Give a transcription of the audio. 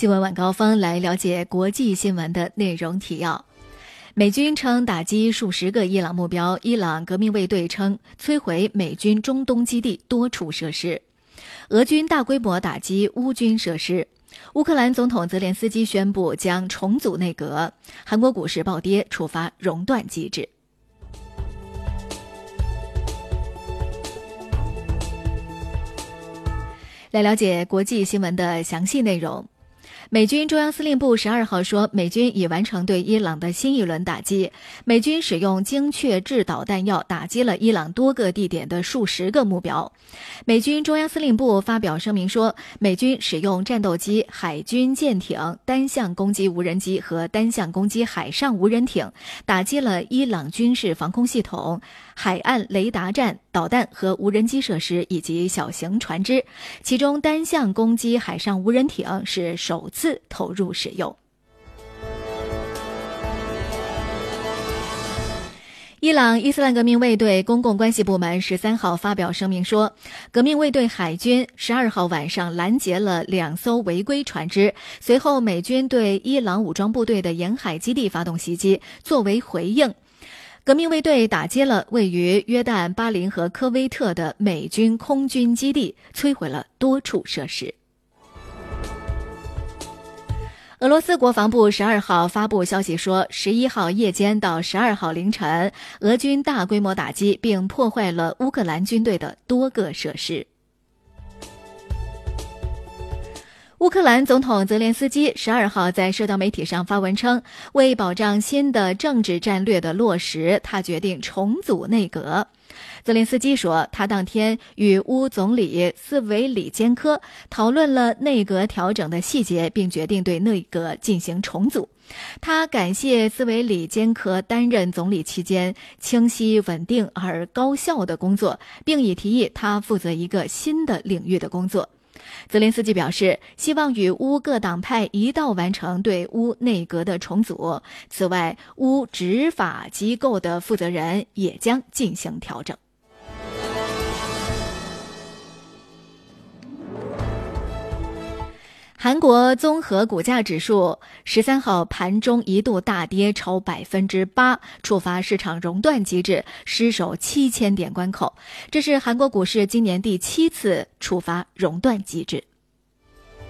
新闻晚高峰来了解国际新闻的内容提要。美军称打击数十个伊朗目标，伊朗革命卫队称摧毁美军中东基地多处设施。俄军大规模打击乌军设施。乌克兰总统泽连斯基宣布将重组内阁。韩国股市暴跌，触发熔断机制。来了解国际新闻的详细内容。美军中央司令部12号说，美军已完成对伊朗的新一轮打击。美军使用精确制导弹药打击了伊朗多个地点的数十个目标。美军中央司令部发表声明说，美军使用战斗机、海军舰艇、单向攻击无人机和单向攻击海上无人艇，打击了伊朗军事防空系统、海岸雷达站、导弹和无人机设施以及小型船只，其中单向攻击海上无人艇是首次投入使用。伊朗伊斯兰革命卫队公共关系部门13号发表声明说，革命卫队海军12号晚上拦截了2艘违规船只，随后美军对伊朗武装部队的沿海基地发动袭击，作为回应，革命卫队打击了位于约旦、巴林和科威特的美军空军基地，摧毁了多处设施。俄罗斯国防部12号发布消息说，11号夜间到12号凌晨，俄军大规模打击并破坏了乌克兰军队的多个设施。乌克兰总统泽连斯基12号在社交媒体上发文称，为保障新的政治战略的落实，他决定重组内阁。泽连斯基说，他当天与乌总理斯维里坚科讨论了内阁调整的细节，并决定对内阁进行重组。他感谢斯维里坚科担任总理期间清晰、稳定而高效的工作，并已提议他负责一个新的领域的工作。泽连斯基表示，希望与乌各党派一道完成对乌内阁的重组。此外，乌执法机构的负责人也将进行调整。韩国综合股价指数13号盘中一度大跌超 8%， 触发市场熔断机制，失守7000点关口。这是韩国股市今年第7次触发熔断机制。